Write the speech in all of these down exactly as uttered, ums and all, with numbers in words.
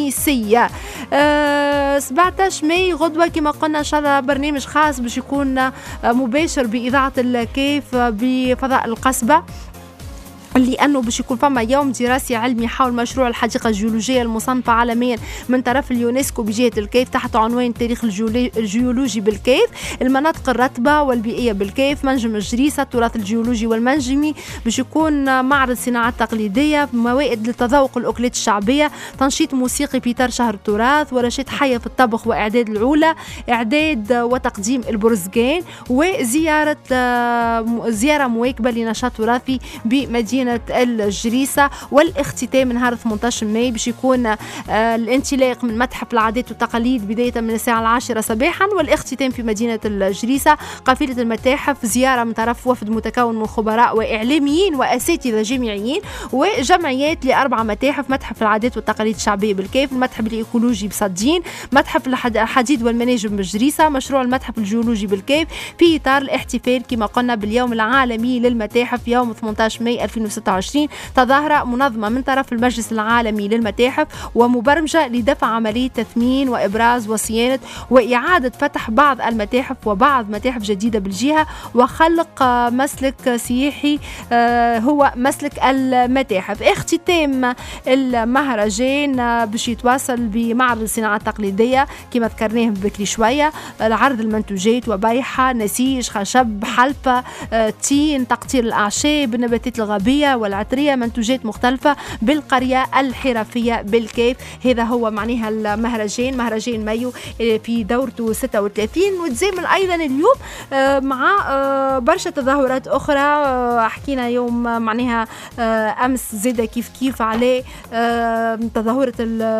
التونسية. أه سبعطاش ماي غدوة كما قلنا إن شاء الله برنامج خاص باش يكون مباشر بإذاعة الكيف بفضاء القصبة، لأنه باش يكون فما يوم دراسي علمي حول مشروع الحديقة الجيولوجية المصنفة عالميا من طرف اليونسكو بجهة الكيف تحت عنوان التاريخ الجيولوجي بالكيف، المناطق الرطبة والبيئية بالكيف، منجم الجريسة، التراث الجيولوجي والمنجمي. باش يكون معرض صناعات تقليدية، موائد لتذوق الأكلات الشعبية، تنشيط موسيقي في إطار شهر التراث، ورشات حية في الطبخ وإعداد العولة، إعداد وتقديم البرزقان، وزيارة زيارة مواكبة لنشاط تراثي بمدينة الجريسة. والاختتام نهار ثمانية عشر ماي باش يكون آه الانطلاق من متحف العادات والتقاليد بداية من الساعة العاشرة صباحا، والاختتام في مدينة الجريسة. قافلة المتاحف زيارة من طرف وفد متكون من خبراء وإعلاميين وأساتذة جامعيين وجمعيات لأربع متاحف: متحف العادات والتقاليد الشعبية بالكيف، المتحف الإيكولوجي بصدين، متحف الحديد والمناجم بالجريسة، مشروع المتحف الجيولوجي بالكيف، في إطار الاحتفال كما قلنا باليوم العالمي للمتاحف يوم ثمانية عشر ماي ألفين وستة وعشرين. تظاهرة منظمة من طرف المجلس العالمي للمتاحف ومبرمجة لدفع عملية تثمين وإبراز وصيانة وإعادة فتح بعض المتاحف وبعض متاحف جديدة بالجهة، وخلق مسلك سياحي هو مسلك المتاحف. اختتام المهرجان باش يتواصل بمعرض الصناعات التقليدية كما ذكرناه بكري شوية، العرض المنتوجات وبيعها، نسيج، خشب، حلفة، تين، تقطير الأعشاب، النباتات الغابية والعطرية، منتوجات مختلفة بالقرية الحرفية بالكيف. هذا هو معناها المهرجان، مهرجان مايو في دورته ستة وثلاثين، وتزامن أيضا اليوم مع برشا تظاهرات أخرى. حكينا يوم معناها أمس زيادة كيف كيف على تظاهرة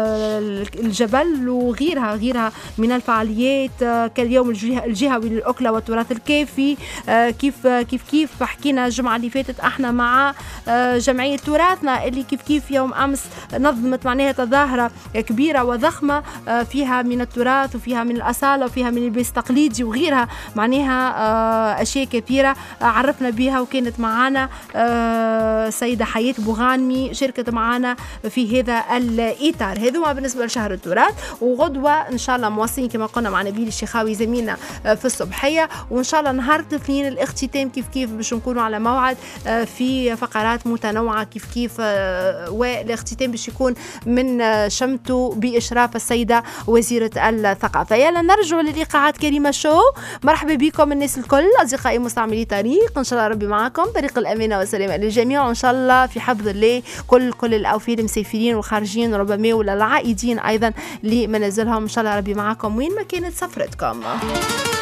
الجبل وغيرها غيرها من الفعاليات كاليوم الجهوي للأكلة والتراث الكيفي. كيف كيف كيف حكينا الجمعة اللي فاتت احنا مع جمعية تراثنا اللي كيف كيف يوم أمس نظمت معناها تظاهرة كبيرة وضخمة فيها من التراث وفيها من الأصالة وفيها من اللباس التقليدي وغيرها معناها أشياء كثيرة عرفنا بها، وكانت معنا سيدة حياة بوغانمي شاركت معنا في هذا الإطار. هذا بالنسبة لشهر التراث. وغدوة إن شاء الله مواصلين كما قلنا مع نبيل الشيخاوي زميلنا في الصبحية، وإن شاء الله نهار الاثنين الاختتام كيف كيف باش نكونوا على موعد في فقرات متنوعة كيف كيف، والاختتام باش يكون من شمته بإشراف السيدة وزيرة الثقافة. يلا نرجع للإيقاعات كريمة شو. مرحبا بكم الناس الكل أصدقائي مستعملي طريق، إن شاء الله ربي معكم طريق الأمانة والسلامة للجميع، وإن شاء الله في حفظ الله كل كل الأوفياء المسافرين والخارجين ربما ولا العائدين أيضا لمنازلهم، إن شاء الله ربي معكم وين ما كانت سفرتكم.